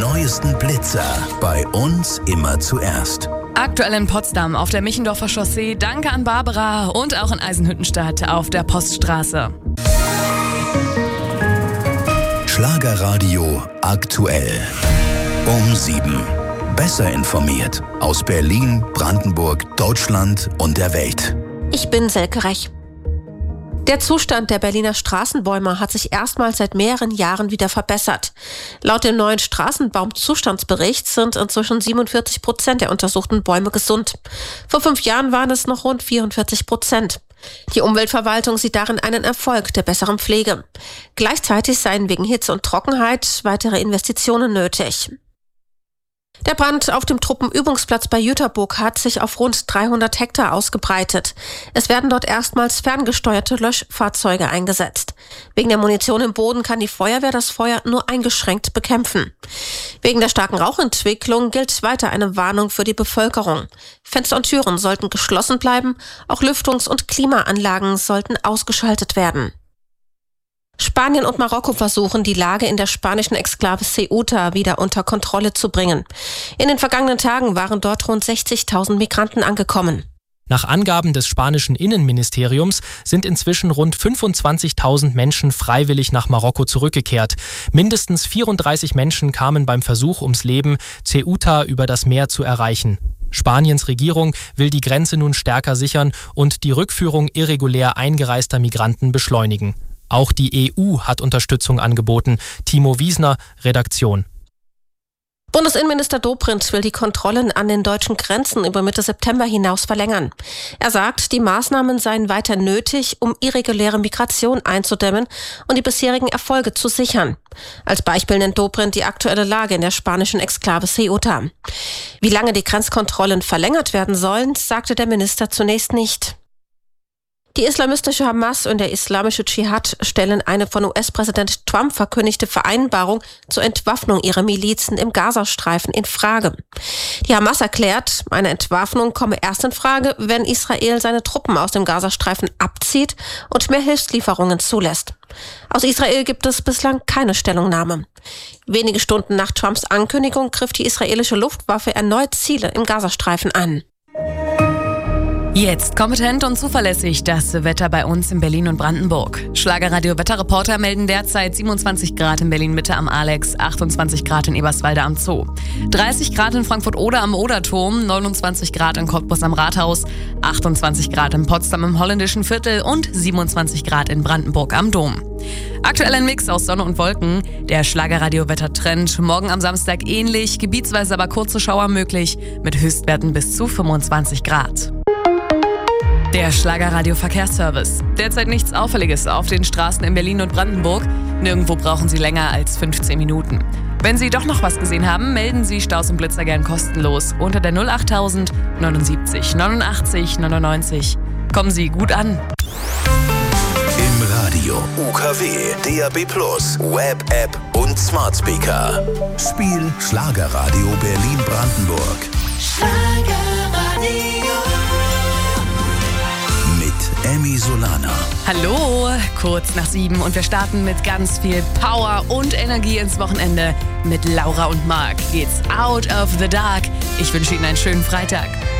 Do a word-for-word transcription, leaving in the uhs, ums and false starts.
neuesten Blitzer bei uns immer zuerst. Aktuell in Potsdam auf der Michendorfer Chaussee, danke an Barbara, und auch in Eisenhüttenstadt auf der Poststraße. Schlagerradio aktuell. Um sieben. Besser informiert aus Berlin, Brandenburg, Deutschland und der Welt. Ich bin Selke Rech. Der Zustand der Berliner Straßenbäume hat sich erstmals seit mehreren Jahren wieder verbessert. Laut dem neuen Straßenbaumzustandsbericht sind inzwischen siebenundvierzig Prozent der untersuchten Bäume gesund. Vor fünf Jahren waren es noch rund vierundvierzig Prozent. Die Umweltverwaltung sieht darin einen Erfolg der besseren Pflege. Gleichzeitig seien wegen Hitze und Trockenheit weitere Investitionen nötig. Der Brand auf dem Truppenübungsplatz bei Jüterburg hat sich auf rund dreihundert Hektar ausgebreitet. Es werden dort erstmals ferngesteuerte Löschfahrzeuge eingesetzt. Wegen der Munition im Boden kann die Feuerwehr das Feuer nur eingeschränkt bekämpfen. Wegen der starken Rauchentwicklung gilt weiter eine Warnung für die Bevölkerung. Fenster und Türen sollten geschlossen bleiben, auch Lüftungs- und Klimaanlagen sollten ausgeschaltet werden. Spanien und Marokko versuchen, die Lage in der spanischen Exklave Ceuta wieder unter Kontrolle zu bringen. In den vergangenen Tagen waren dort rund sechzigtausend Migranten angekommen. Nach Angaben des spanischen Innenministeriums sind inzwischen rund fünfundzwanzigtausend Menschen freiwillig nach Marokko zurückgekehrt. Mindestens vierunddreißig Menschen kamen beim Versuch ums Leben, Ceuta über das Meer zu erreichen. Spaniens Regierung will die Grenze nun stärker sichern und die Rückführung irregulär eingereister Migranten beschleunigen. Auch die E U hat Unterstützung angeboten. Timo Wiesner, Redaktion. Bundesinnenminister Dobrindt will die Kontrollen an den deutschen Grenzen über Mitte September hinaus verlängern. Er sagt, die Maßnahmen seien weiter nötig, um irreguläre Migration einzudämmen und die bisherigen Erfolge zu sichern. Als Beispiel nennt Dobrindt die aktuelle Lage in der spanischen Exklave Ceuta. Wie lange die Grenzkontrollen verlängert werden sollen, sagte der Minister zunächst nicht. Die islamistische Hamas und der islamische Dschihad stellen eine von U S-Präsident Trump verkündigte Vereinbarung zur Entwaffnung ihrer Milizen im Gazastreifen in Frage. Die Hamas erklärt, eine Entwaffnung komme erst in Frage, wenn Israel seine Truppen aus dem Gazastreifen abzieht und mehr Hilfslieferungen zulässt. Aus Israel gibt es bislang keine Stellungnahme. Wenige Stunden nach Trumps Ankündigung griff die israelische Luftwaffe erneut Ziele im Gazastreifen an. Jetzt kompetent und zuverlässig das Wetter bei uns in Berlin und Brandenburg. Schlagerradio-Wetterreporter melden derzeit siebenundzwanzig Grad in Berlin-Mitte am Alex, achtundzwanzig Grad in Eberswalde am Zoo, dreißig Grad in Frankfurt-Oder am Oderturm, neunundzwanzig Grad in Cottbus am Rathaus, achtundzwanzig Grad in Potsdam im Holländischen Viertel und siebenundzwanzig Grad in Brandenburg am Dom. Aktuell ein Mix aus Sonne und Wolken. Der Schlagerradio-Wettertrend morgen am Samstag ähnlich, gebietsweise aber kurze Schauer möglich mit Höchstwerten bis zu fünfundzwanzig Grad. Der Schlagerradio-Verkehrsservice. Derzeit nichts Auffälliges auf den Straßen in Berlin und Brandenburg. Nirgendwo brauchen Sie länger als fünfzehn Minuten. Wenn Sie doch noch was gesehen haben, melden Sie Staus und Blitzer gern kostenlos unter der null achttausend neunundsiebzig neunundachtzig neunundneunzig. Kommen Sie gut an. Im Radio, U K W, D A B plus, Web, App und Smart Speaker. Spiel Schlagerradio Berlin-Brandenburg. Schlagerradio. Emmy Solana. Hallo, kurz nach sieben und wir starten mit ganz viel Power und Energie ins Wochenende. Mit Laura und Marc geht's Out of the Dark. Ich wünsche Ihnen einen schönen Freitag.